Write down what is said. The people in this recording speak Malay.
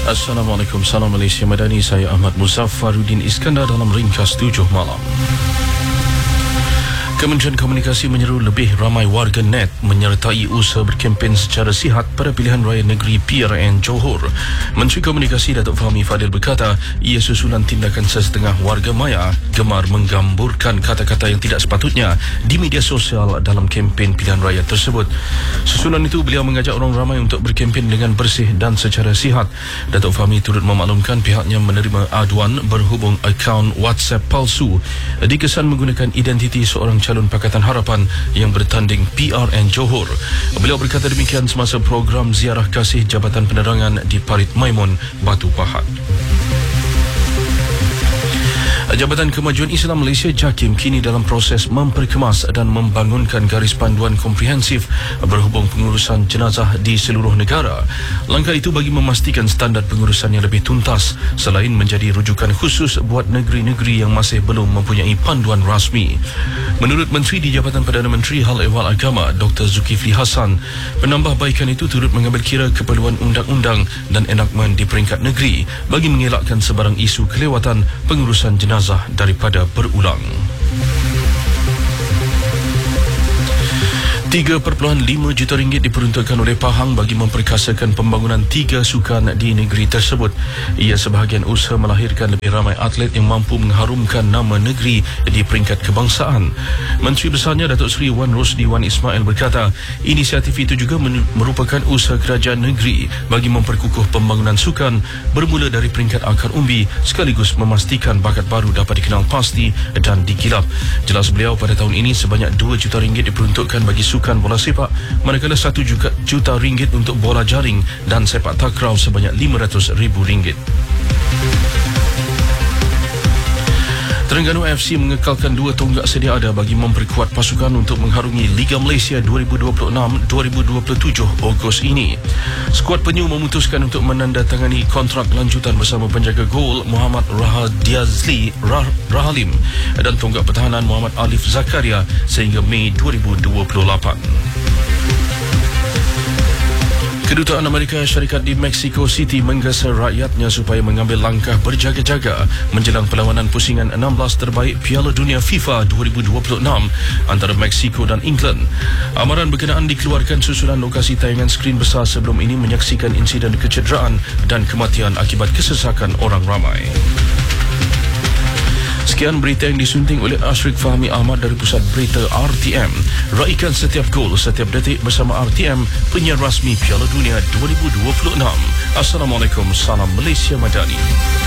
Assalamualaikum, salam Malaysia Madani. Saya Ahmad Muzaffaruddin Iskandar dalam ringkas 7 malam. Kementerian Komunikasi menyeru lebih ramai warga net menyertai usaha berkempen secara sihat pada pilihan raya negeri PRN Johor. Menteri Komunikasi Datuk Fahmi Fadil berkata, ia susulan tindakan sesetengah warga maya gemar menggamburkan kata-kata yang tidak sepatutnya di media sosial dalam kempen pilihan raya tersebut. Susulan itu, beliau mengajak orang ramai untuk berkempen dengan bersih dan secara sihat. Datuk Fahmi turut memaklumkan pihaknya menerima aduan berhubung akaun WhatsApp palsu dikesan menggunakan identiti seorang calon Pakatan Harapan yang bertanding PRN Johor. Beliau berkata demikian semasa program ziarah kasih Jabatan Penerangan di Parit Maimun, Batu Pahat. Jabatan Kemajuan Islam Malaysia JAKIM kini dalam proses memperkemas dan membangunkan garis panduan komprehensif berhubung pengurusan jenazah di seluruh negara. Langkah itu bagi memastikan standard pengurusan yang lebih tuntas selain menjadi rujukan khusus buat negeri-negeri yang masih belum mempunyai panduan rasmi. Menurut Menteri di Jabatan Perdana Menteri Hal Ehwal Agama Dr. Zulkifli Hassan, penambahbaikan itu turut mengambil kira keperluan undang-undang dan enakmen di peringkat negeri bagi mengelakkan sebarang isu kelewatan pengurusan jenazah daripada berulang. 3.5 juta ringgit diperuntukkan oleh Pahang bagi memperkasakan pembangunan 3 sukan di negeri tersebut. Ia sebahagian usaha melahirkan lebih ramai atlet yang mampu mengharumkan nama negeri di peringkat kebangsaan. Menteri Besarnya Datuk Seri Wan Rosdi Wan Ismail berkata, inisiatif itu juga merupakan usaha kerajaan negeri bagi memperkukuh pembangunan sukan bermula dari peringkat akar umbi sekaligus memastikan bakat baru dapat dikenal pasti dan digilap. Jelas beliau, pada tahun ini sebanyak 2 juta ringgit diperuntukkan bagi sukan bola sepak, manakala 1 juta ringgit untuk bola jaring dan sepak takraw sebanyak RM500,000. Terengganu FC mengekalkan 2 tonggak sedia ada bagi memperkuat pasukan untuk mengharungi Liga Malaysia 2026-2027 Ogos ini. Skuad penyu memutuskan untuk menandatangani kontrak lanjutan bersama penjaga gol Muhammad Rahalim dan tonggak pertahanan Muhammad Alif Zakaria sehingga Mei 2028. Kedutaan Amerika Syarikat di Mexico City menggesa rakyatnya supaya mengambil langkah berjaga-jaga menjelang perlawanan pusingan 16 terbaik Piala Dunia FIFA 2026 antara Mexico dan England. Amaran berkenaan dikeluarkan susulan lokasi tayangan skrin besar sebelum ini menyaksikan insiden kecederaan dan kematian akibat kesesakan orang ramai. Sekian berita yang disunting oleh Ashrik Fahmi Ahmad dari Pusat Berita RTM. Raikan setiap gol, setiap detik bersama RTM, penyiar rasmi Piala Dunia 2026. Assalamualaikum, salam Malaysia Madani.